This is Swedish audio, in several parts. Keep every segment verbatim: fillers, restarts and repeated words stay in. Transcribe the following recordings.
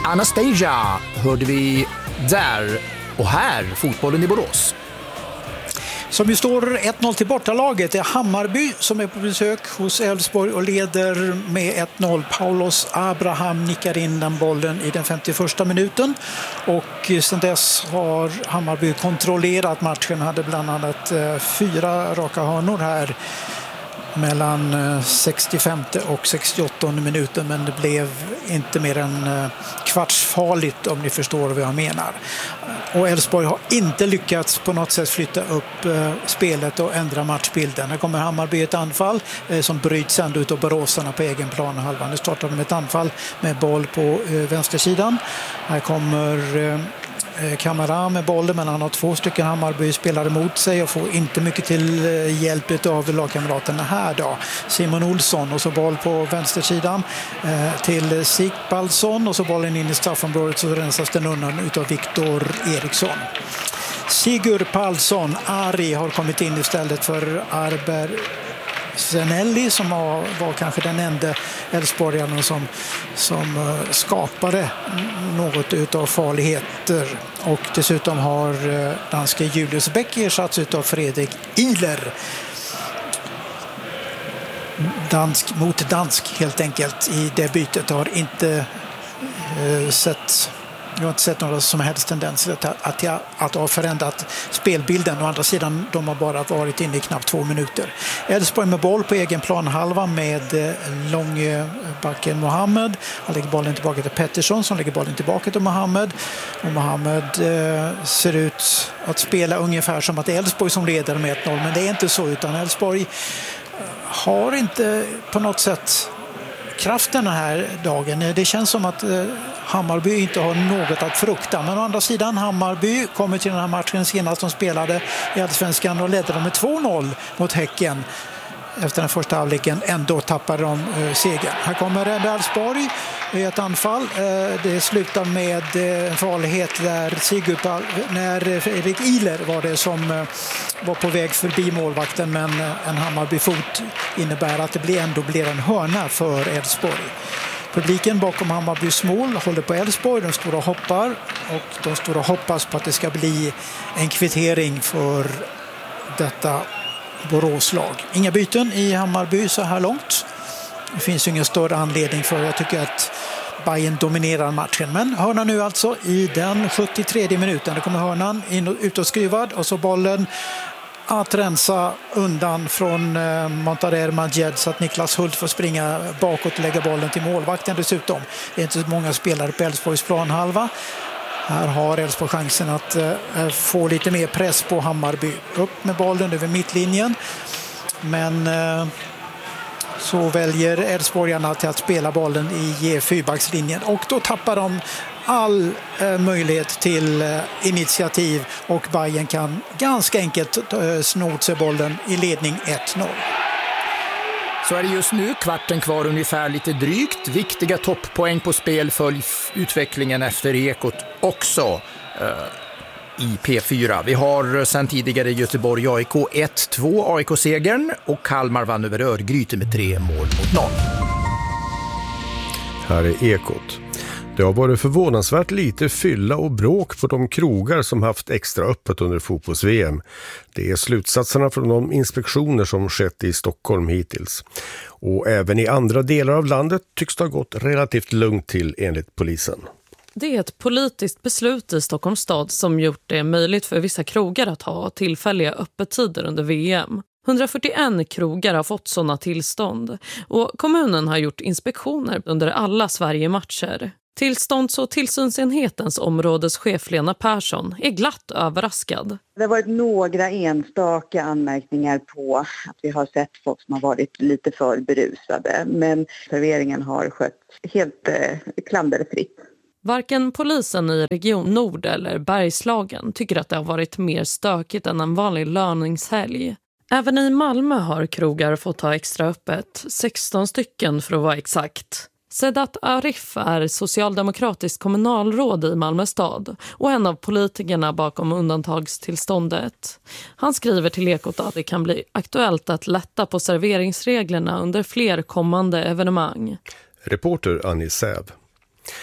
Anastasia hörde vi där, och här fotbollen i Borås. Som ju står ett noll till bortalaget. Det är Hammarby som är på besök hos Elfsborg och leder med ett noll. Paulos Abraham nickar in den bollen i den femtioförsta minuten. Och sedan dess har Hammarby kontrollerat matchen. Hade bland annat fyra raka hörnor här mellan sextiofemte och sextioåttonde minuten, men det blev inte mer än kvartsfarligt, om ni förstår vad jag menar. Och Elfsborg har inte lyckats på något sätt flytta upp spelet och ändra matchbilden. Här kommer Hammarby ett anfall som bryts ändå ut av boråsarna på egen plan. Halvan. Nu startar de ett anfall med boll på vänstersidan. Här kommer Kamara med bollen, men han har två stycken Hammarby spelare mot sig och får inte mycket till hjälp av lagkamraterna här då. Simon Olsson, och så boll på vänstersidan eh, till Sigbalsson, och så bollen in i straffområdet, så rensas den undan utav Viktor Eriksson. Sigur Palsson, Ari, har kommit in istället för Arber Zenelli, som var, var kanske den enda Elfsborgaren som, som skapade något utav farligheter. Och dessutom har danske Julius Bäck ersatts utav Fredrik Ihler. Dansk mot dansk helt enkelt i det bytet. Har inte eh, sett... Jag har inte sett några som helst tendenser att, att, jag, att ha förändrat spelbilden. Å andra sidan, de har bara varit inne i knappt två minuter. Elfsborg med boll på egen planhalva med långbacken Mohamed. Han lägger bollen tillbaka till Pettersson, som lägger bollen tillbaka till Mohamed. Och Mohamed eh, ser ut att spela ungefär som att Elfsborg som leder med ett noll. Men det är inte så, utan Elfsborg har inte på något sätt kraften den här dagen. Det känns som att eh, Hammarby inte har något att frukta. Men å andra sidan, Hammarby kommer till den här matchen senast de spelade i Allsvenskan och ledde de med två noll mot Häcken. Efter den första halvleken ändå tappade de eh, segern. Här kommer Elfsborg i ett anfall. Eh, det slutar med eh, en farlighet där Sigurd, när Fredrik Ihler var det som eh, var på väg förbi målvakten, men eh, en Hammarby-fot innebär att det blir ändå blir en hörna för Elfsborg. Publiken bakom Hammarbys mål håller på Elfsborg. De står och hoppar, och de står och hoppas på att det ska bli en kvittering för detta Boråslag. Inga byten i Hammarby så här långt. Det finns ju ingen större anledning för. Jag tycker att Bayern dominerar matchen. Men hörna nu alltså i den sjuttiotredje minuten. Det kommer hörnan in och ut och skruvad, och så bollen att rensa undan från eh, Montader Majed, så att Niklas Hult får springa bakåt och lägga bollen till målvakten dessutom. Det är inte så många spelare på Elfsborgs planhalva. Här har Elfsborg chansen att eh, få lite mer press på Hammarby. Upp med bollen över mittlinjen. Men eh, så väljer Elfsborgarna till att spela bollen i fyrbackslinjen. Och då tappar de all eh, möjlighet till eh, initiativ. Och Bayern kan ganska enkelt eh, snå sig bollen i ledning ett noll. Så är det just nu, kvarten kvar ungefär, lite drygt. Viktiga topppoäng på spel, följ utvecklingen efter Ekot också eh, i P fyra. Vi har sedan tidigare Göteborg A I K ett två A I K-segern, och Kalmar vann över Örgryte med tre mål mot noll. Här är Ekot. Det har varit förvånansvärt lite fylla och bråk på de krogar som haft extra öppet under fotbolls-V M. Det är slutsatserna från de inspektioner som skett i Stockholm hittills. Och även i andra delar av landet tycks det ha gått relativt lugnt till enligt polisen. Det är ett politiskt beslut i Stockholms stad som gjort det möjligt för vissa krogar att ha tillfälliga öppettider under V M. hundrafyrtioen krogar har fått sådana tillstånd, och kommunen har gjort inspektioner under alla Sverige-matcher. Tillstånds- och tillsynsenhetens områdeschef Lena Persson är glatt överraskad. Det har varit några enstaka anmärkningar på att vi har sett folk som har varit lite för berusade, men serveringen har skött helt eh, klanderfritt. Varken polisen i Region Nord eller Bergslagen tycker att det har varit mer stökigt än en vanlig löningshelg. Även i Malmö har krogar fått ha extra öppet, sexton stycken för att vara exakt. Sedat Arif är socialdemokratisk kommunalråd i Malmö stad och en av politikerna bakom undantagstillståndet. Han skriver till Ekot att det kan bli aktuellt att lätta på serveringsreglerna under fler kommande evenemang. Reporter Annie Säv.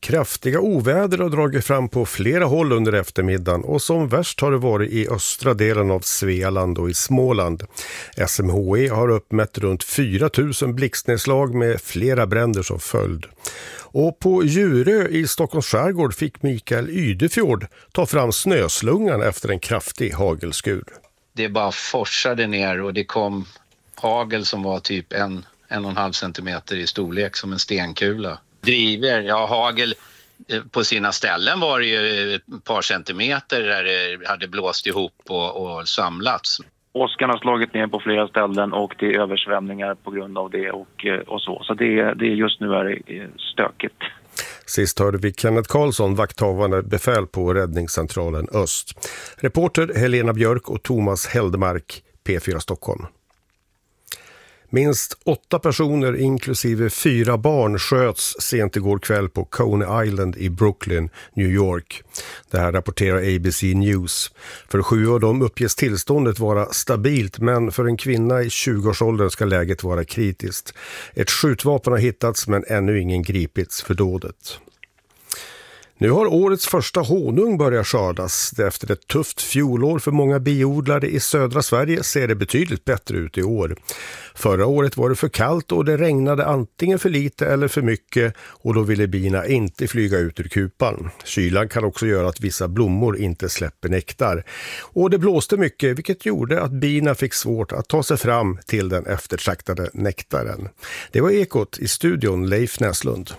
Kraftiga oväder har dragit fram på flera håll under eftermiddagen och som värst har det varit i östra delen av Svealand och i Småland. S M H I har uppmätt runt fyra tusen blixtnedslag med flera bränder som följd. Och på Djurö i Stockholms skärgård fick Mikael Ydefjord ta fram snöslungan efter en kraftig hagelskur. Det bara forsade ner och det kom hagel som var typ en, en och en halv centimeter i storlek som en stenkula. Driver, ja hagel på sina ställen var det ju ett par centimeter där det hade blåst ihop och, och samlats. Åskan har slagit ner på flera ställen och det är översvämningar på grund av det och, och så. Så det, det just nu är det stökigt. Sist hörde vi Kenneth Karlsson, vakthavande befäl på Räddningscentralen Öst. Reporter Helena Björk och Thomas Heldemark, P fyra Stockholm. Minst åtta personer inklusive fyra barn sköts sent igår kväll på Coney Island i Brooklyn, New York. Det här rapporterar A B C News. För sju av dem uppges tillståndet vara stabilt, men för en kvinna i tjugoårsåldern ska läget vara kritiskt. Ett skjutvapen har hittats men ännu ingen gripits för dådet. Nu har årets första honung börjat skördas. Efter ett tufft fjolår för många biodlare i södra Sverige ser det betydligt bättre ut i år. Förra året var det för kallt och det regnade antingen för lite eller för mycket och då ville bina inte flyga ut ur kupan. Kylan kan också göra att vissa blommor inte släpper nektar. Och det blåste mycket vilket gjorde att bina fick svårt att ta sig fram till den eftertraktade nektaren. Det var Ekot i studion Leif Näslund.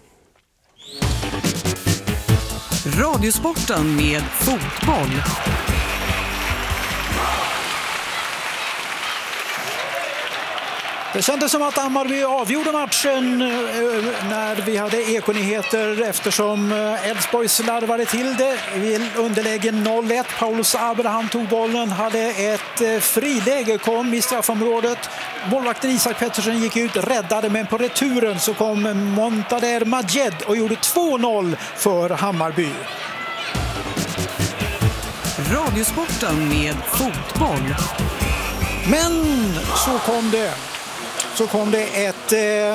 Radiosporten med fotboll. Det kändes som att Hammarby avgjorde matchen när vi hade ekonyheter eftersom Elfsborg slarvade till det. I underläge noll ett. Paulus Abraham tog bollen, hade ett friläge, kom i straffområdet. Målvakten Isak Pettersson gick ut, räddade, men på returen så kom Montader Majed och gjorde två noll för Hammarby. Radiosporten med fotboll. Men så kom det. Så kom det ett,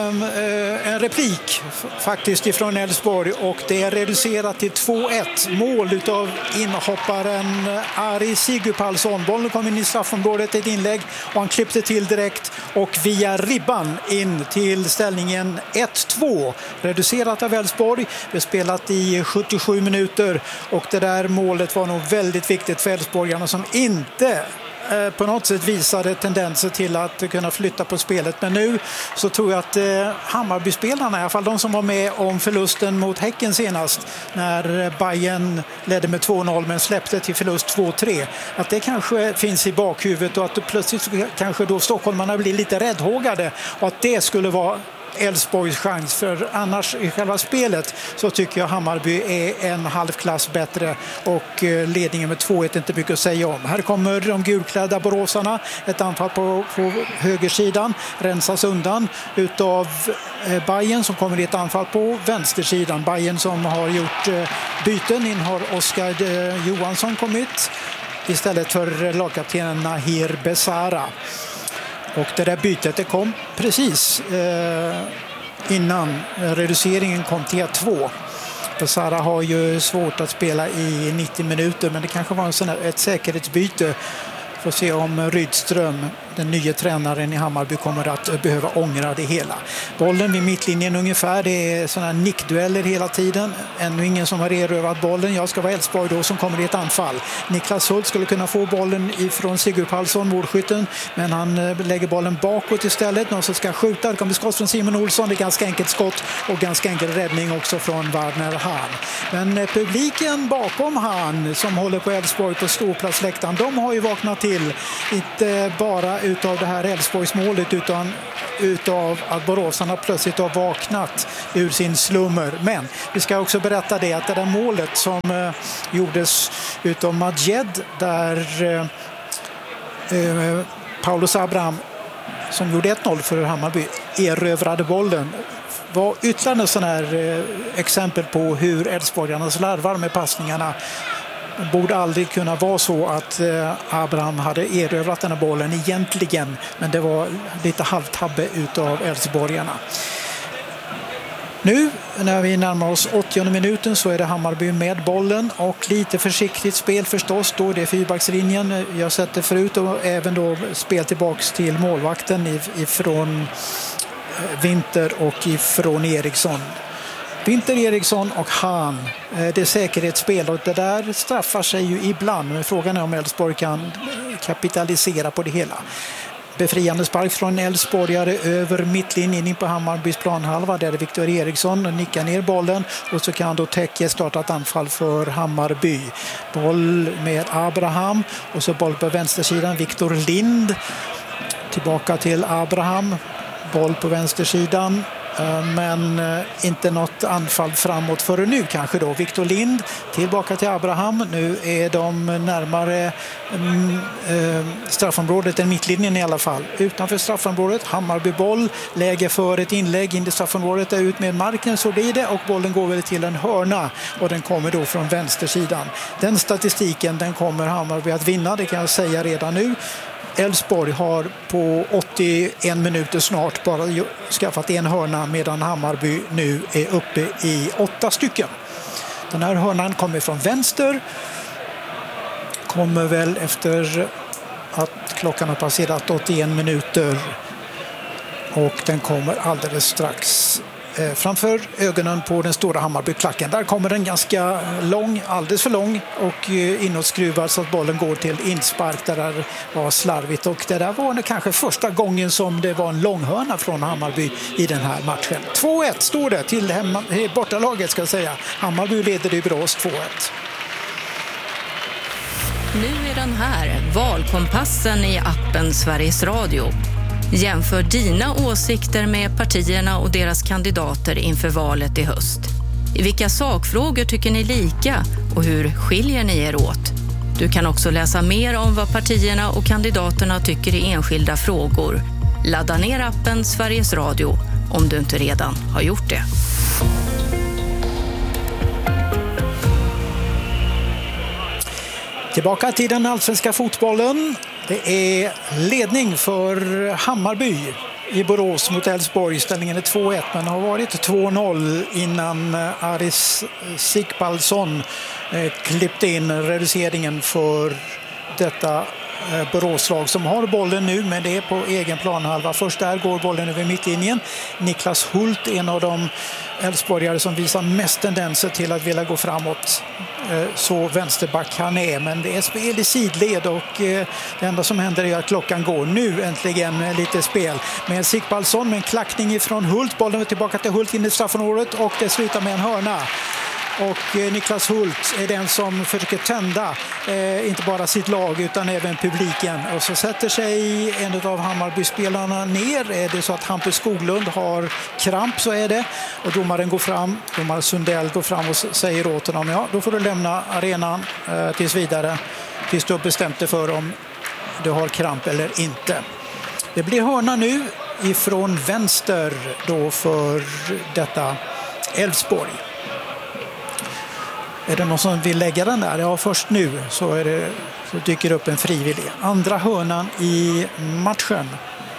eh, en replik faktiskt ifrån Elfsborg och det är reducerat till två ett. Mål utav inhopparen Ari Sigurpalsson. Bollen kom in i straffområdet, ett inlägg och han klippte till direkt och via ribban in till ställningen ett två. Reducerat av Elfsborg. Vi har spelat i sjuttiosju minuter och det där målet var nog väldigt viktigt för Elfsborgarna som inte på något sätt visade tendenser till att kunna flytta på spelet. Men nu så tror jag att eh, Hammarby-spelarna, i alla fall de som var med om förlusten mot Häcken senast när Bayern ledde med två noll men släppte till förlust två tre, att det kanske finns i bakhuvudet och att plötsligt kanske då stockholmarna blir lite räddhågade och att det skulle vara Elfsborgs chans, för annars i själva spelet så tycker jag Hammarby är en halv klass bättre och ledningen med två ett inte mycket att säga om. Här kommer de gulklädda boråsarna, ett anfall på, på högersidan, rensas undan utav eh, Bayern som kommer i ett anfall på vänstersidan. Bayern som har gjort eh, byten, in har Oskar eh, Johansson kommit istället för lagkaptenen Nahir Besara. Och det där bytet det kom precis eh, innan reduceringen kom till ett två. Besara har ju svårt att spela i nittio minuter, men det kanske var en sån här, ett säkerhetsbyte. Får se om Rydström, den nya tränaren i Hammarby, kommer att behöva ångra det hela. Bollen vid mittlinjen ungefär, det är sådana nickdueller hela tiden. Ännu ingen som har erövrat bollen. Jag ska vara Elfsborg då som kommer i ett anfall. Niklas Hult skulle kunna få bollen ifrån Sigurd Palsson, målskytten, men han lägger bollen bakåt istället. Någon som ska skjuta, det kommer skott från Simon Olsson. Det är ganska enkelt skott och ganska enkel räddning också från Warner Hahn. Men publiken bakom Hahn som håller på Elfsborg på ståplatsläktaren, de har ju vaknat till inte bara utav det här Elfsborgsmålet utan utav att boråsarna plötsligt har vaknat ur sin slummer. Men vi ska också berätta det att det där målet som eh, gjordes utav Majed där eh, eh, Paulus Abraham som gjorde ett noll för Hammarby erövrade bollen var ytterligare en sån här eh, exempel på hur Elfsborgarna slarvar med passningarna. Det borde aldrig kunna vara så att eh, Abraham hade erövrat den här bollen egentligen, men det var lite halvtabbe utav Elfsborgarna. Nu när vi närmar oss åttionde minuten så är det Hammarby med bollen och lite försiktigt spel förstås då, det är fyrbackslinjen. Jag har sett det förut och även då spel tillbaks till målvakten ifrån Winter och ifrån Eriksson. Winter, Eriksson och Hahn, det är säkerhetsspel och det där straffar sig ju ibland, men frågan är om Elfsborg kan kapitalisera på det hela. Befriande spark från Elfsborgare över mittlinjen in på Hammarbys planhalva. Där är Viktor Eriksson och nickar ner bollen. Och så kan då Tekke starta ett anfall för Hammarby. Boll med Abraham. Och så boll på vänstersidan. Viktor Lind. Tillbaka till Abraham. Boll på vänstersidan. Men inte något anfall framåt för nu kanske då. Viktor Lind tillbaka till Abraham. Nu är de närmare mm, eh, straffområdet än mittlinjen i alla fall. Utanför straffområdet, Hammarby boll. Läge för ett inlägg in i straffområdet. Är ut med marken så blir det och bollen går väl till en hörna. Och den kommer då från vänstersidan. Den statistiken den kommer Hammarby att vinna, det kan jag säga redan nu. Elfsborg har på åttioen minuter snart bara skaffat en hörna medan Hammarby nu är uppe i åtta stycken. Den här hörnan kommer från vänster. Kommer väl efter att klockan har passerat åttioen minuter och den kommer alldeles strax eh, framför ögonen på den stora Hammarby-klacken. Där kommer den ganska lång, alldeles för lång och eh, inåtskruvad så att bollen går till inspark där det var slarvigt. Och det där var det kanske första gången som det var en långhörna från Hammarby i den här matchen. två ett står det till hemma, bortalaget ska jag säga. Hammarby leder i Borås två ett. Nu är den här, valkompassen i appen Sveriges Radio. Jämför dina åsikter med partierna och deras kandidater inför valet i höst. I vilka sakfrågor tycker ni lika och hur skiljer ni er åt? Du kan också läsa mer om vad partierna och kandidaterna tycker i enskilda frågor. Ladda ner appen Sveriges Radio om du inte redan har gjort det. Tillbaka till den allsvenska fotbollen. Det är ledning för Hammarby i Borås mot Elfsborg. Ställningen är två ett men har varit två noll innan Aris Sigbalsson klippte in reduceringen för detta Boråslag som har bollen nu, men det är på egen planhalva. Först där går bollen över mittlinjen. Niklas Hult, en av de Elfsborgare som visar mest tendenser till att vilja gå framåt, så vänsterback han är, men det är spel i sidled och det enda som händer är att klockan går. Nu äntligen lite spel med Sigbalsson med en klackning ifrån Hult. Bollen är tillbaka till Hult in i straffområdet och det slutar med en hörna. Och Niklas Hult är den som försöker tända eh, inte bara sitt lag utan även publiken. Och så sätter sig en av Hammarby-spelarna ner. Är det så att Hampus Skoglund har kramp så är det. Och domaren går fram, domare Sundell går fram och säger åt honom, ja då får du lämna arenan eh, tills vidare. Tills du har bestämt dig för om du har kramp eller inte. Det blir hörna nu ifrån vänster då för detta Elfsborg. Är det någon som vill lägga den där? Ja, först nu så, är det, så dyker upp en frivillig. Andra hörnan i matchen.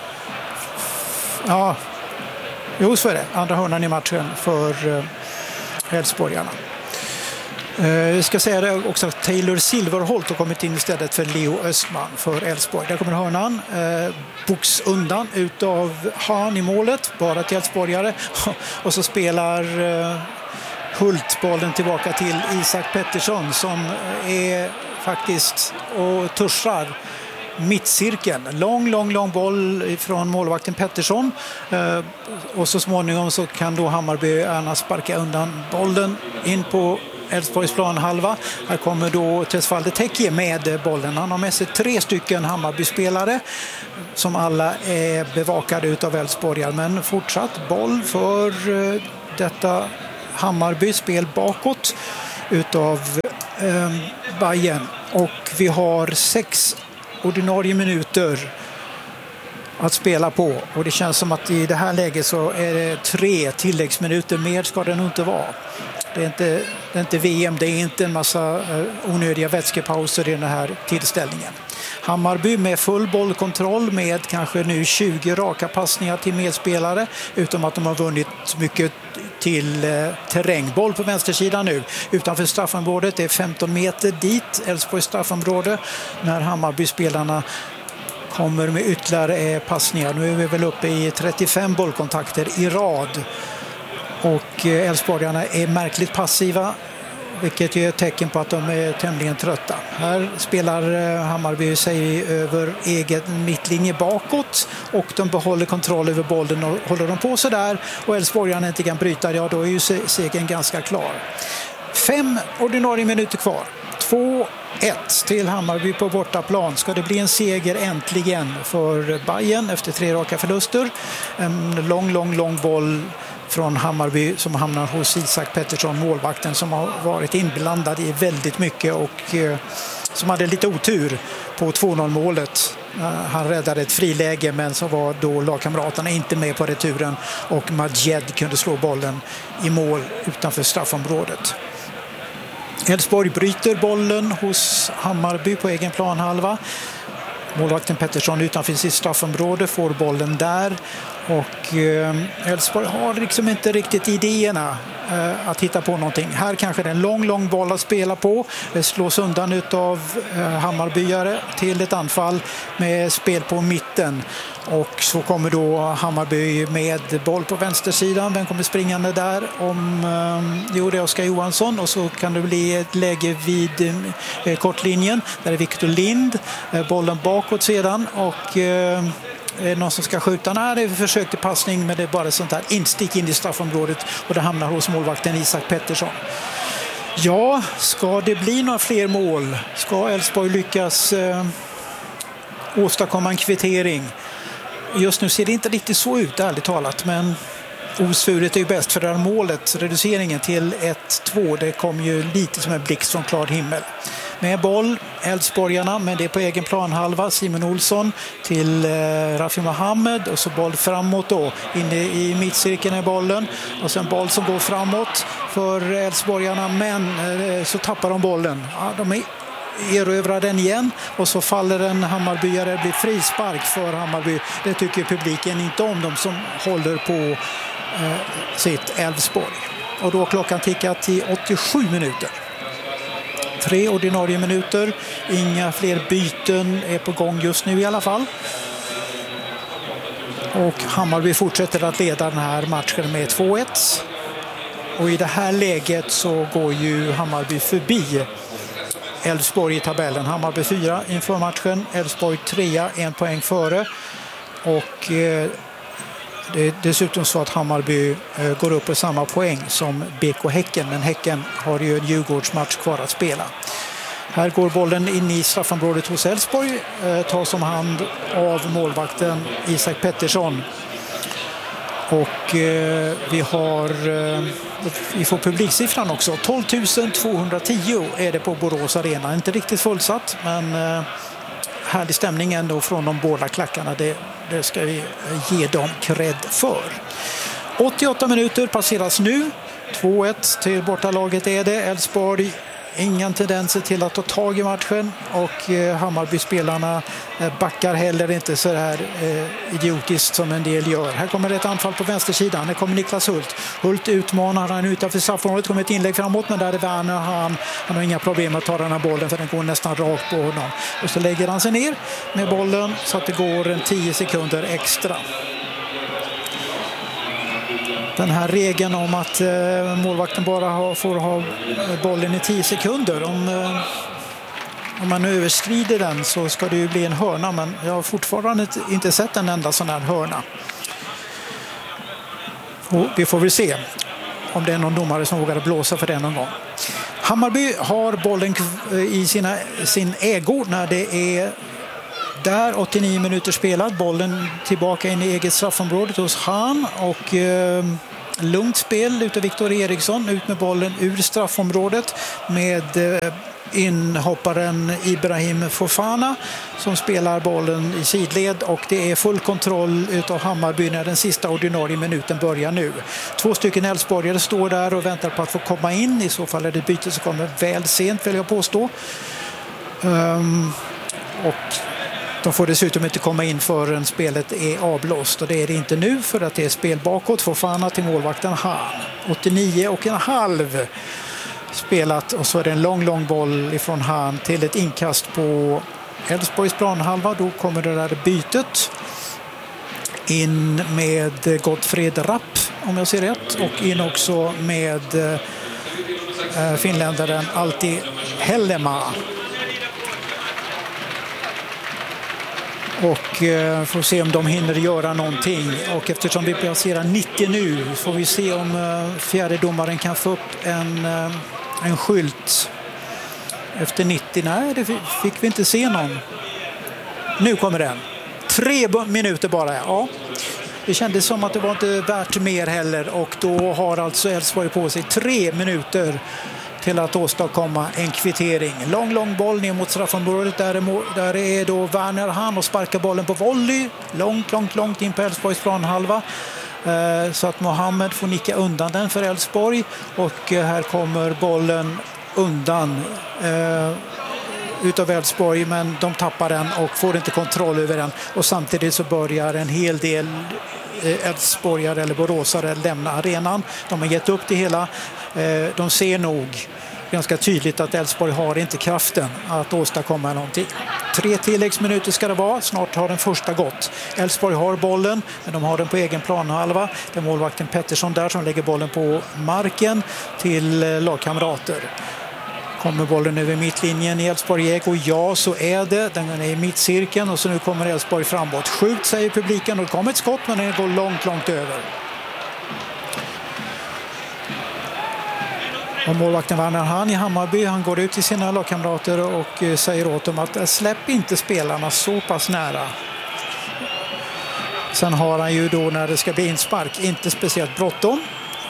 Ja, jo så är det. Andra hörnan i matchen för Elfsborgarna. Jag uh, ska säga det också att Taylor Silverholt har kommit in istället för Leo Östman för Elfsborg. Där kommer hörnan. Uh, box undan utav Hahn i målet. Bara till Elfsborgare. Och så spelar... Uh, Hult bollen tillbaka till Isak Pettersson som är faktiskt och tuschar mittcirkeln. Lång, lång, lång boll från målvakten Pettersson. Eh, och så småningom så kan då Hammarby Erna sparka undan bollen in på Elfsborgs planhalva. Här kommer då Tesfalde Tekke med bollen. Han har med sig tre stycken Hammarby-spelare som alla är bevakade utav Elfsborgar. Men fortsatt boll för eh, detta Hammarby, spel bakåt utav eh, Bayern. Och vi har sex ordinarie minuter att spela på. Och det känns som att i det här läget så är det tre tilläggsminuter. Mer ska det nog inte vara. Det är inte, det är inte V M, det är inte en massa onödiga vätskepauser i den här tillställningen. Hammarby med full bollkontroll med kanske nu tjugo raka passningar till medspelare, utom att de har vunnit mycket till eh, terrängboll på vänstersidan nu. Utanför straffområdet, det är femton meter dit, Elfsborgs straffområde, när Hammarby-spelarna kommer med ytterligare passningar. Nu är vi väl uppe i trettiofem bollkontakter i rad. Och Elfsborgarna är märkligt passiva, vilket är ett tecken på att de är tämligen trötta. Här spelar Hammarby sig över egen mittlinje bakåt och de behåller kontroll över bollen och håller de på så där och Elfsborgarna inte kan bryta, ja då är ju segern ganska klar. Fem ordinarie minuter kvar. två ett till Hammarby på bortaplan. Ska det bli en seger äntligen för Bayern efter tre raka förluster? En lång, lång, lång boll från Hammarby som hamnar hos Isak Pettersson, målvakten som har varit inblandad i väldigt mycket och eh, som hade lite otur på två noll målet. Han räddade ett friläge, men så var då lagkamraterna inte med på returen och Majed kunde slå bollen i mål utanför straffområdet. Elfsborg bryter bollen hos Hammarby på egen planhalva. Målvakten Pettersson utanför sitt straffområde får bollen där. Och Elfsborg eh, har liksom inte riktigt idéerna eh, att hitta på någonting. Här kanske det är en lång, lång boll att spela på. Det slås undan utav eh, Hammarbyare till ett anfall med spel på mitten. Och så kommer då Hammarby med boll på vänstersidan. Vem kommer springande där? Om, eh, jo, det är Oskar Johansson. Och så kan det bli ett läge vid eh, kortlinjen. Där är Victor Lind. Eh, bollen bakåt sedan. Och... Eh, Är det någon som ska skjuta? Nej, det är försök till passning, men det är bara sånt här instick in i straffområdet och det hamnar hos målvakten Isak Pettersson. Ja, ska det bli några fler mål? Ska Elfsborg lyckas eh, åstadkomma en kvittering? Just nu ser det inte riktigt så ut, ärligt talat, men osvuret är ju bäst, för det här målet, reduceringen till ett två, det kom ju lite som en blixt från klar himmel. Med boll, Elfsborgarna, men det är på egen planhalva. Simon Olsson till eh, Rafi Mohammed och så boll framåt då. Inne i mittcirkeln är bollen. Och sen boll som går framåt för Elfsborgarna, men eh, så tappar de bollen. Ja, de är erövrar den igen och så faller en Hammarbyare, blir frispark för Hammarby. Det tycker publiken inte om, de som håller på eh, sitt Elfsborg. Och då klockan tickat till åttiosju minuter. Tre ordinarie minuter, inga fler byten är på gång just nu i alla fall. Och Hammarby fortsätter att leda den här matchen med två ett. Och i det här läget så går ju Hammarby förbi Elfsborg i tabellen. Hammarby fyra inför matchen, Elfsborg trea, en poäng före. Och eh, det är dessutom så att Hammarby eh, går upp på samma poäng som B K Häcken, men Häcken har ju en Djurgårdsmatch kvar att spela. Här går bollen in i straffområdet hos Elfsborg, eh, tas om hand av målvakten Isak Pettersson. Och eh, vi har eh, vi får publiksiffran också. tolv tusen tvåhundratio är det på Borås Arena. Inte riktigt fullsatt, men eh, härlig stämning ändå från de båda klackarna. Det, det ska vi ge dem cred för. åttioåtta minuter passeras nu. två ett till bortalaget är det. Elfsborg, ingen tendenser till att ta tag i matchen, och eh, Hammarby-spelarna eh, backar heller inte så här eh, idiotiskt som en del gör. Här kommer ett anfall på vänstersidan. Här kommer Niklas Hult. Hult utmanar, han utanför straffområdet, kommer ett inlägg framåt, men där är Werner. Han, han har inga problem att ta den här bollen, för den går nästan rakt på honom. Och så lägger han sig ner med bollen så att det går en tio sekunder extra. Den här regeln om att eh, målvakten bara ha, får ha bollen i tio sekunder. Om, eh, om man överskrider den så ska det ju bli en hörna. Men jag har fortfarande inte sett en enda sån här hörna. Och vi får väl se om det är någon domare som vågar blåsa för det någon gång. Hammarby har bollen i sina, sin ägo när det är där åttionio minuter spelad. Bollen tillbaka in i eget straffområdet hos Han, och eh, lugnt spel utav Viktor Eriksson, ut med bollen ur straffområdet med eh, inhopparen Ibrahim Fofana som spelar bollen i sidled, och det är full kontroll utav Hammarby när den sista ordinarie minuten börjar nu. Två stycken Elfsborgare står där och väntar på att få komma in. I så fall är det byte som kommer väl sent, vill jag påstå. Um, och de får dessutom inte komma in förrän spelet är avblåst, och det är det inte nu för att det är spel bakåt. Fofana till målvakten Han. åttionio och en halv spelat, och så är det en lång, lång boll ifrån Han till ett inkast på Elfsborgs planhalva. Då kommer det där bytet in med Gottfried Rapp, om jag ser rätt, och in också med äh, finländaren Alti Hellema. Och eh, får se om de hinner göra någonting. Och eftersom vi passerar nittio nu får vi se om eh, fjärde domaren kan få upp en, eh, en skylt efter nittio. Nej, det fick vi inte se någon. Nu kommer den. Tre minuter bara, ja. Det kändes som att det var inte värt mer heller, och då har alltså Elfsborg på sig tre minuter till att åstadkomma en kvittering. Lång, lång boll ner mot straffområdet. Där är, där är då Werner Han och sparkar bollen på volley. Långt, långt, långt in på Elfsborgs planhalva. Eh, så att Mohammed får nicka undan den för Elfsborg. Och eh, här kommer bollen undan eh, utav Elfsborg, men de tappar den och får inte kontroll över den. Och samtidigt så börjar en hel del Elfsborgare eller boråsare lämna arenan. De har gett upp det hela. De ser nog ganska tydligt att Elfsborg har inte kraften att åstadkomma någonting. Tre tilläggsminuter ska det vara. Snart har den första gått. Elfsborg har bollen, men de har den på egen planhalva. Det är målvakten Pettersson där som lägger bollen på marken till lagkamrater. Kommer bollen över mittlinjen i Elfsborg, och ja, så är det. Den är i mittcirkeln, och så nu kommer Elfsborg framåt. Skjut, säger publiken, och det kommer ett skott, men den går långt, långt över. Och målvakten Werner Han i Hammarby, han går ut till sina lagkamrater och säger åt dem att släpp inte spelarna så pass nära. Sen har han ju då, när det ska bli inspark, inte speciellt bråttom.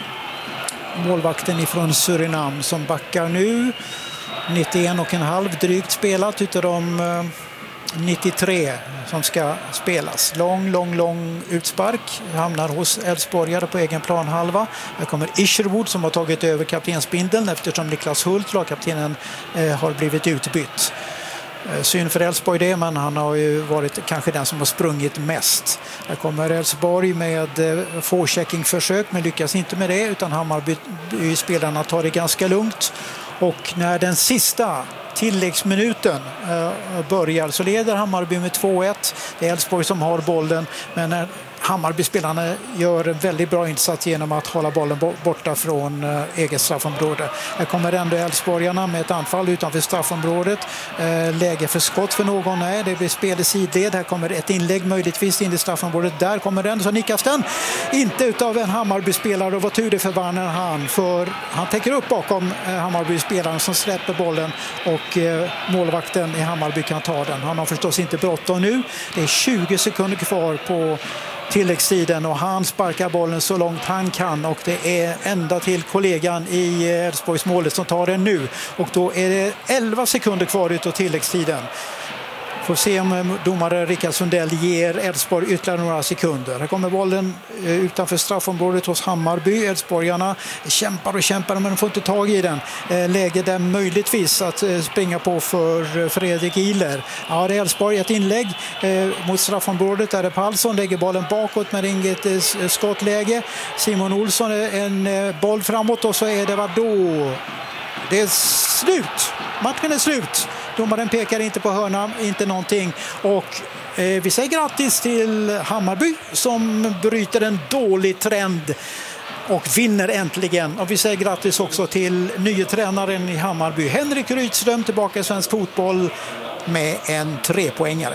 Målvakten ifrån Surinam som backar nu. nittioen och en halv drygt spelat utav de nittiotre som ska spelas. Lång, lång, lång utspark. Hamnar hos Elfsborgare på egen planhalva. Här kommer Isherwood som har tagit över kaptensbindeln eftersom Niklas Hult, lagkaptenen, eh, har blivit utbytt. Eh, synd för Elfsborg det, men han har ju varit kanske den som har sprungit mest. Här kommer Elfsborg med eh, forechecking-försök, men lyckas inte med det, utan Hammarby-spelarna tar det ganska lugnt. Och när den sista tilläggsminuten eh, börjar så leder Hammarby med två ett. Det är Elfsborg som har bollen, men när Hammarby-spelarna gör en väldigt bra insats genom att hålla bollen borta från eh, eget straffområde. Här kommer ändå Elfsborgarna med ett anfall utanför straffområdet. Eh, läge för skott för någon. Nej, det blir spel i sidled. Här kommer ett inlägg möjligtvis in i straffområdet. Där kommer den, så nickas den. Inte utav en Hammarby-spelare, och vad tur det för Werner Han. För han täcker upp bakom eh, Hammarby-spelaren som släpper bollen, och eh, målvakten i Hammarby kan ta den. Han har förstås inte bråttom nu. Det är tjugo sekunder kvar på tilläggstiden, och han sparkar bollen så långt han kan, och det är ända till kollegan i Elfsborgs målet som tar den nu, och då är det elva sekunder kvar ut av tilläggstiden. Får se om domare Rickard Sundell ger Elfsborg ytterligare några sekunder. Här kommer bollen utanför straffområdet hos Hammarby. Elfsborgarna kämpar och kämpar, men de får inte tag i den. Läge där möjligtvis att springa på för Fredrik Ihler. Ja, det är Elfsborg, ett inlägg mot straffområdet där det Palsson lägger bollen bakåt med inget skottläge. Simon Olsson en boll framåt, och så är det vad då? Det är slut. Matchen är slut. Domaren pekar inte på hörnan, inte någonting. Och eh, vi säger grattis till Hammarby som bryter en dålig trend och vinner äntligen. Och vi säger grattis också till nya tränaren i Hammarby, Henrik Rydström, tillbaka i svensk fotboll med en trepoängare.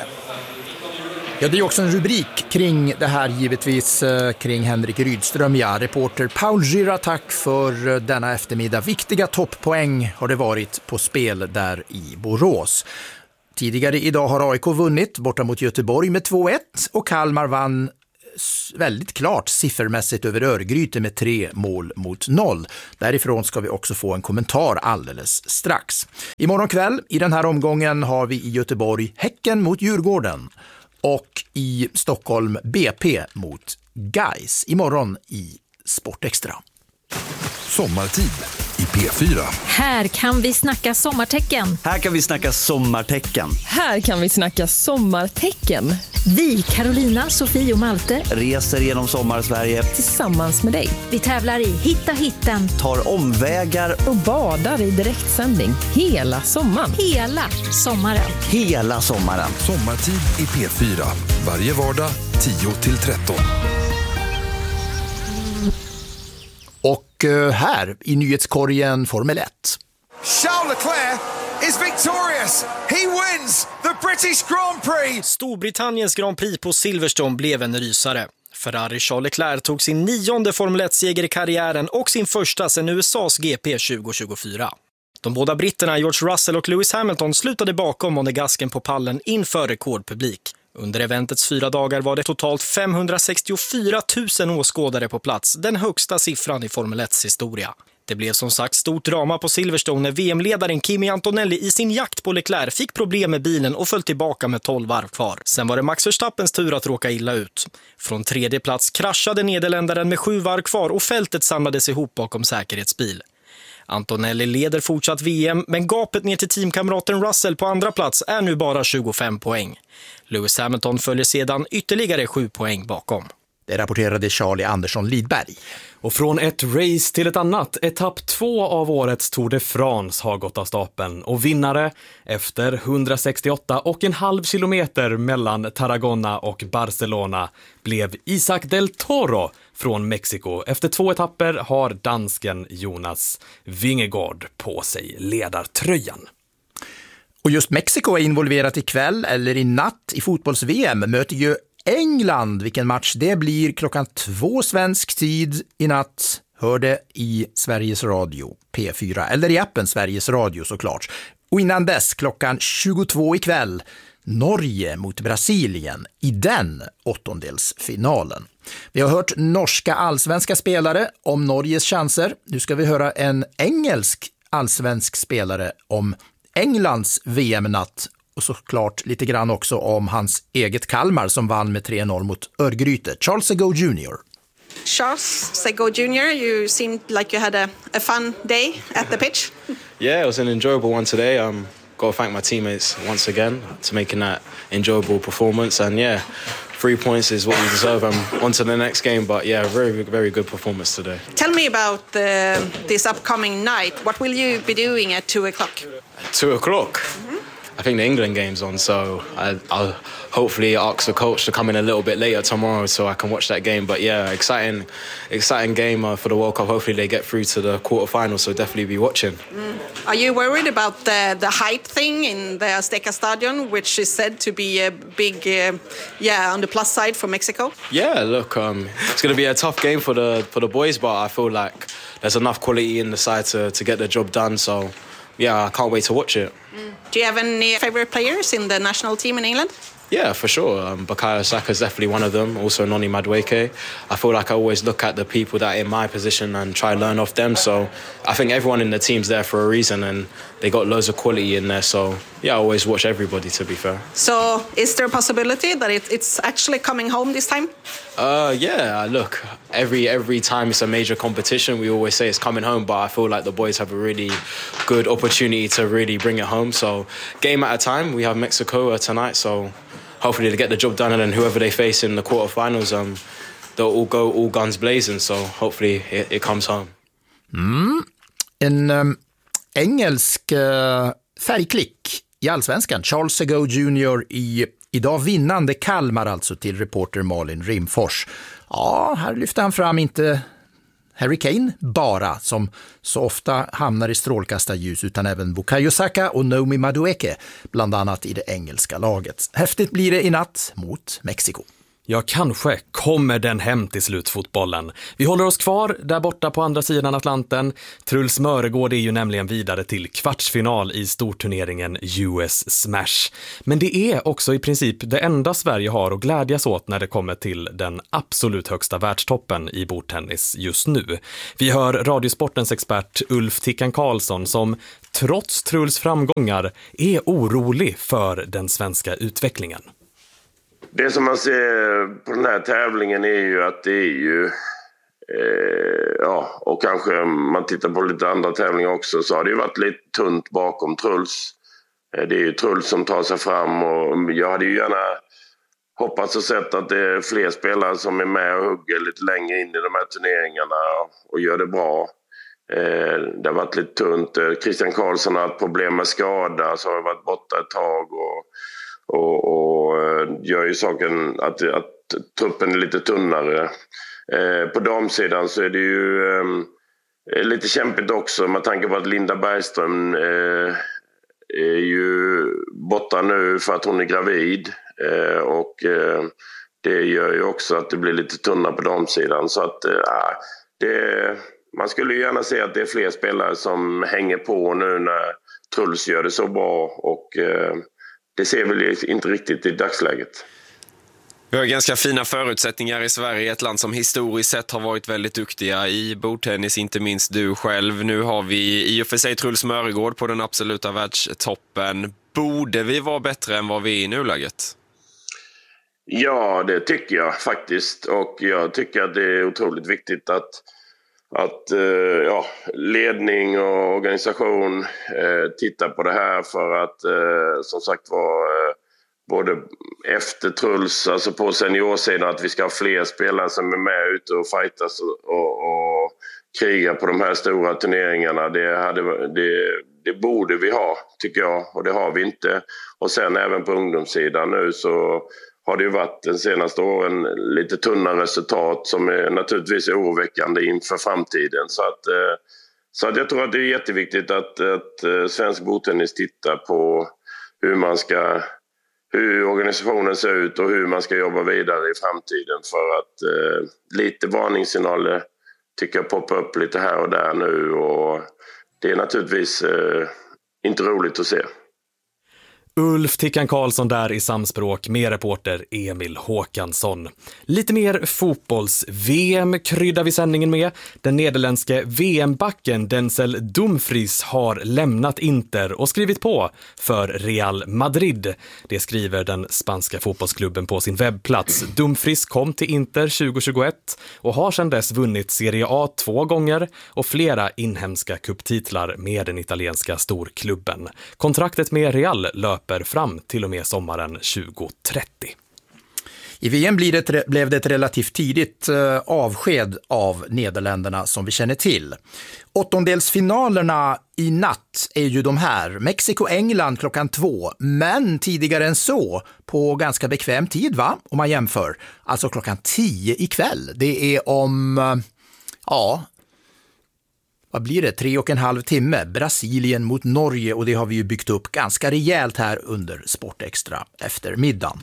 Ja, det är också en rubrik kring det här, givetvis kring Henrik Rydström. Ja, reporter Paul Gira, tack för denna eftermiddag. Viktiga topppoäng har det varit på spel där i Borås. Tidigare idag har A I K vunnit borta mot Göteborg med två ett, och Kalmar vann väldigt klart siffermässigt över Örgryte med tre mål mot noll. Därifrån ska vi också få en kommentar alldeles strax. Imorgon kväll i den här omgången har vi i Göteborg Häcken mot Djurgården och i Stockholm B P mot Gais. Imorgon i Sportextra. Sommartid i P fyra. Här kan vi snacka sommartecken. Här kan vi snacka sommartecken. Här kan vi snacka sommartecken. Vi, Carolina, Sofie och Malte, reser genom sommar-Sverige tillsammans med dig. Vi tävlar i Hitta hitten, tar omvägar och badar i direktsändning hela sommaren. Hela sommaren. Hela sommaren. Sommartid i P fyra. Varje vardag tio till tretton. Och här i nyhetskorgen Formel ett. Charles Leclerc is victorious. He wins the British Grand Prix. Storbritanniens Grand Prix på Silverstone blev en rysare. Ferrari Charles Leclerc tog sin nionde Formel ett-seger i karriären och sin första sedan U S A:s G P tjugo tjugofyra. De båda britterna George Russell och Lewis Hamilton slutade bakom monegasken på pallen inför rekordpublik. Under eventets fyra dagar var det totalt femhundrasextiofyra tusen åskådare på plats, den högsta siffran i Formel ett historia. Det blev som sagt stort drama på Silverstone när V M-ledaren Kimi Antonelli i sin jakt på Leclerc fick problem med bilen och föll tillbaka med tolv varv kvar. Sen var det Max Verstappens tur att råka illa ut. Från tredje plats kraschade nederländaren med sju varv kvar och fältet samlades ihop bakom säkerhetsbil. Antonelli leder fortsatt V M, men gapet ner till teamkamraten Russell på andra plats är nu bara tjugofem poäng. Lewis Hamilton följer sedan ytterligare sju poäng bakom. Det rapporterade Charlie Andersson Lidberg. Och från ett race till ett annat. Etapp två av årets Tour de France har gått av stapeln. Och vinnare efter hundrasextioåtta och en halv kilometer mellan Tarragona och Barcelona blev Isaac del Toro från Mexiko. Efter två etapper har dansken Jonas Vingegaard på sig ledartröjan. Och just Mexiko är involverat ikväll eller i natt i fotbolls-V M. Möter ju England. Vilken match det blir klockan två svensk tid i natt. Hör det i Sveriges Radio P fyra eller i appen Sveriges Radio såklart. Och innan dess klockan tjugotvå ikväll Norge mot Brasilien i den åttondelsfinalen. Vi har hört norska allsvenska spelare om Norges chanser. Nu ska vi höra en engelsk allsvensk spelare om Englands V M-natt och såklart lite grann också om hans eget Kalmar som vann med tre noll mot Örgryte. Charles Sego junior Charles Sego junior, you seemed like you had a, a fun day at the pitch. Yeah, it was an enjoyable one today. Um, got to thank my teammates once again to making that enjoyable performance. And yeah, three points is what we deserve. I'm on to the next game, but yeah, very, very good performance today. Tell me about the, this upcoming night. What will you be doing at two o'clock? Two o'clock? Mm-hmm. I think the England game's on, so I, I'll hopefully ask the coach to come in a little bit later tomorrow so I can watch that game. But yeah, exciting, exciting game uh, for the World Cup. Hopefully they get through to the quarterfinals, so definitely be watching. Mm. Are you worried about the the height thing in the Azteca Stadium, which is said to be a big, uh, yeah, on the plus side for Mexico? Yeah, look, um, it's going to be a tough game for the for the boys, but I feel like there's enough quality in the side to to get the job done. So yeah, I can't wait to watch it. Mm. Do you have any favorite players in the national team in England? Yeah, for sure. Um, Bukayo Saka is definitely one of them. Also, Noni Madueke. I feel like I always look at the people that are in my position and try to learn off them. So I think everyone in the team's there for a reason, and they got loads of quality in there. So yeah, I always watch everybody, to be fair. So is there a possibility that it, it's actually coming home this time? Uh, yeah, look, every every time it's a major competition, we always say it's coming home, but I feel like the boys have a really good opportunity to really bring it home. So game at a time. We have Mexico uh, tonight, so hopefully they get the job done, and then whoever they face in the quarterfinals, um, they'll all go all guns blazing. So hopefully it, it comes home. Mm. En um, engelsk uh, färgklick i allsvenskan. Charles Sego junior i idag vinnande Kalmar, alltså till reporter Malin Rimfors. Ja, här lyfter han fram inte Harry Kane bara, som så ofta hamnar i strålkastarljus, utan även Bukayo Saka och Noni Madueke, bland annat i det engelska laget. Häftigt blir det i natt mot Mexiko. Ja, kanske kommer den hem till slutfotbollen. Vi håller oss kvar där borta på andra sidan Atlanten. Truls Mörgård är ju nämligen vidare till kvartsfinal i storturneringen U S Smash. Men det är också i princip det enda Sverige har att glädjas åt när det kommer till den absolut högsta världstoppen i bordtennis just nu. Vi hör Radiosportens expert Ulf Tickan Karlsson som trots Truls framgångar är orolig för den svenska utvecklingen. Det som man ser på den här tävlingen är ju att det är ju, eh, ja, och kanske man tittar på lite andra tävlingar också, så har det ju varit lite tunt bakom Truls. Eh, det är ju Truls som tar sig fram, och jag hade ju gärna hoppats och sett att det är fler spelare som är med och hugger lite längre in i de här turneringarna och gör det bra. Eh, det har varit lite tunt. Eh, Christian Karlsson har haft problem med skada, så har varit borta ett tag och Och, och gör ju saken att, att truppen är lite tunnare. Eh, på damsidan så är det ju eh, lite kämpigt också med tanke på att Linda Bergström eh, är ju borta nu för att hon är gravid. Eh, och eh, det gör ju också att det blir lite tunna på damsidan. Så att eh, det, man skulle ju gärna se att det är fler spelare som hänger på nu när Truls gör det så bra, och eh, det ser väl inte riktigt i dagsläget. Vi har ganska fina förutsättningar i Sverige, ett land som historiskt sett har varit väldigt duktiga i bordtennis, inte minst du själv. Nu har vi i och för sig Truls Mörgård på den absoluta världstoppen. Borde vi vara bättre än vad vi är i nuläget? Ja, det tycker jag faktiskt. Och jag tycker att det är otroligt viktigt att Att eh, ja, ledning och organisation eh, tittar på det här, för att eh, som sagt var eh, både efter Truls, alltså på seniorsidan, att vi ska ha fler spelare som är med ute och fightas och, och, och krigar på de här stora turneringarna. Det, hade, det, det borde vi ha, tycker jag, och det har vi inte. Och sen även på ungdomssidan nu så har det ju varit den senaste åren lite tunna resultat som är naturligtvis oroväckande inför framtiden. Så att, så att jag tror att det är jätteviktigt att, att svensk bordtennis tittar på hur man ska, hur organisationen ser ut och hur man ska jobba vidare i framtiden. För att eh, lite varningssignaler tycker jag poppar upp lite här och där nu, och det är naturligtvis eh, inte roligt att se. Ulf Tickan Karlsson där i samspråk med reporter Emil Håkansson. Lite mer fotbolls-V M kryddar vi sändningen med. Den nederländske V M-backen Denzel Dumfries har lämnat Inter och skrivit på för Real Madrid. Det skriver den spanska fotbollsklubben på sin webbplats. Dumfries kom till Inter tjugohundratjugoett och har sedan dess vunnit Serie A två gånger och flera inhemska cuptitlar med den italienska storklubben. Kontraktet med Real löper fram till och med sommaren tjugohundratrettio. I V M blir det, blev det ett relativt tidigt eh, avsked av Nederländerna som vi känner till. Åttondelsfinalerna i natt är ju de här. Mexiko-England klockan två, men tidigare än så på ganska bekväm tid, va? Om man jämför. Alltså klockan tio ikväll. Det är om, eh, ja... Vad blir det? Tre och en halv timme. Brasilien mot Norge, och det har vi ju byggt upp ganska rejält här under Sportextra efter middagen.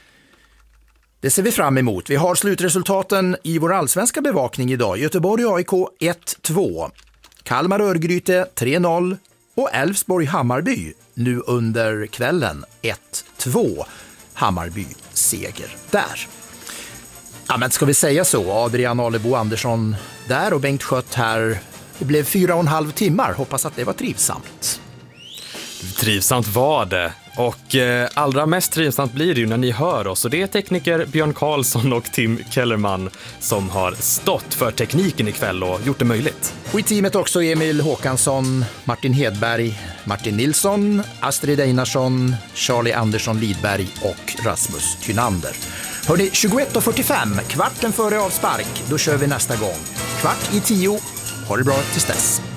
Det ser vi fram emot. Vi har slutresultaten i vår allsvenska bevakning idag. Göteborg A I K ett två, Kalmar Örgryte tre noll och Elfsborg Hammarby nu under kvällen ett två. Hammarby seger där. Ja, men ska vi säga så? Adrian Alebo Andersson där och Bengt Schött här. Det blev fyra och en halv timmar. Hoppas att det var trivsamt. Trivsamt var det. Och eh, allra mest trivsamt blir det ju när ni hör oss. Och det är tekniker Björn Karlsson och Tim Kellerman som har stått för tekniken ikväll och gjort det möjligt. Och i teamet också Emil Håkansson, Martin Hedberg, Martin Nilsson, Astrid Einarsson, Charlie Andersson Lidberg och Rasmus Tynander. Hörrni, tjugoett och fyrtiofem, kvarten före avspark. Då kör vi nästa gång. Kvart i tio. Ha det bra tills dess.